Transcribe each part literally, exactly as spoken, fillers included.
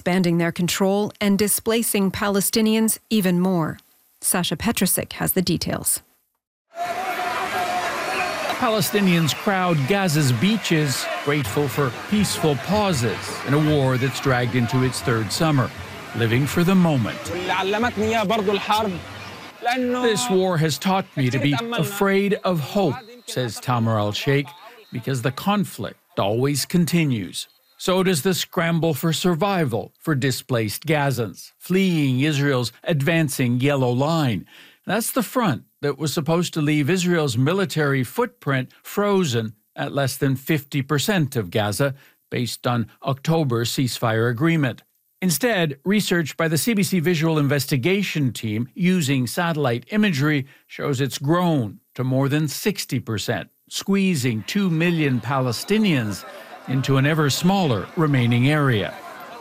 expanding their control and displacing Palestinians even more. Sasha Petrusik has the details. Palestinians crowd Gaza's beaches, grateful for peaceful pauses in a war that's dragged into its third summer, living for the moment. This war has taught me to be afraid of hope, says Tamar al-Sheikh, because the conflict always continues. So does the scramble for survival for displaced Gazans, fleeing Israel's advancing yellow line. That's the front that was supposed to leave Israel's military footprint frozen at less than fifty percent of Gaza, based on October's ceasefire agreement. Instead, research by the C B C Visual Investigation Team using satellite imagery shows it's grown to more than sixty percent, squeezing two million Palestinians into an ever smaller remaining area.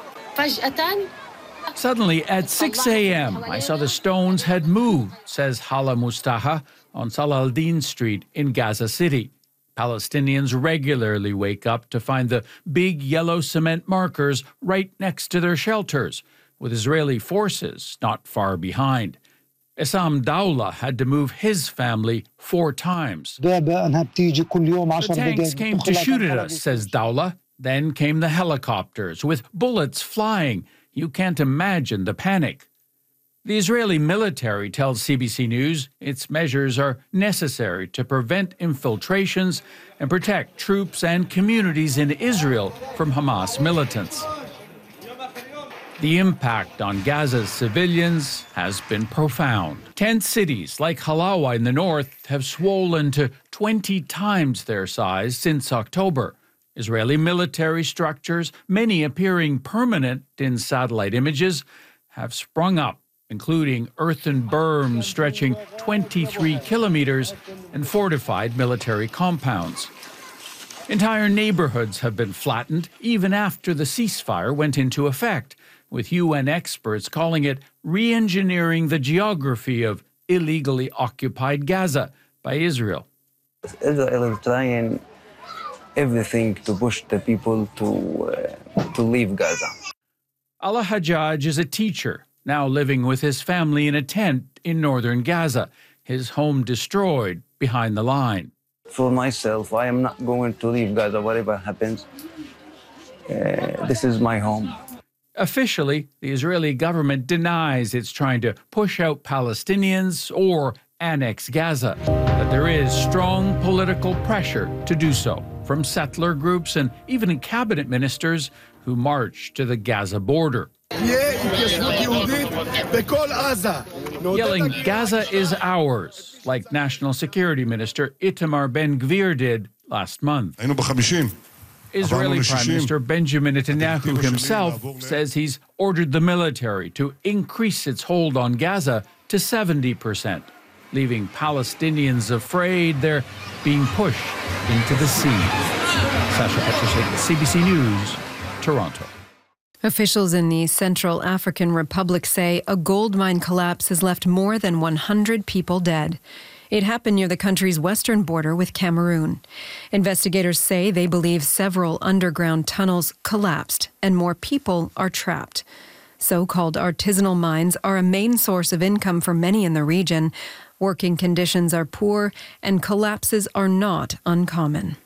Suddenly, at six a.m., I saw the stones had moved, says Hala Mustafa on Salah al-Din Street in Gaza City. Palestinians regularly wake up to find the big yellow cement markers right next to their shelters, with Israeli forces not far behind. Essam Dawla had to move his family four times. The tanks came to shoot at us, says Dawla. Then came the helicopters with bullets flying. You can't imagine the panic. The Israeli military tells C B C News its measures are necessary to prevent infiltrations and protect troops and communities in Israel from Hamas militants. The impact on Gaza's civilians has been profound. Ten cities like Halawa in the north have swollen to twenty times their size since October. Israeli military structures, many appearing permanent in satellite images, have sprung up, including earthen berms stretching twenty-three kilometers and fortified military compounds. Entire neighborhoods have been flattened even after the ceasefire went into effect, with U N experts calling it re-engineering the geography of illegally occupied Gaza by Israel. Israel is trying everything to push the people to, uh, to leave Gaza. Ala Hajjaj is a teacher, now living with his family in a tent in northern Gaza, his home destroyed behind the line. For myself, I am not going to leave Gaza, whatever happens. Uh, this is my home. Officially, the Israeli government denies it's trying to push out Palestinians or annex Gaza, but there is strong political pressure to do so from settler groups and even cabinet ministers who march to the Gaza border. Yelling, "Gaza is ours," like National Security Minister Itamar Ben-Gvir did last month. Israeli Prime Minister Benjamin Netanyahu himself says he's ordered the military to increase its hold on Gaza to seventy percent, leaving Palestinians afraid they're being pushed into the sea. Sasha Petrusik, C B C News, Toronto. Officials in the Central African Republic say a gold mine collapse has left more than one hundred people dead. It happened near the country's western border with Cameroon. Investigators say they believe several underground tunnels collapsed and more people are trapped. So-called artisanal mines are a main source of income for many in the region. Working conditions are poor and collapses are not uncommon.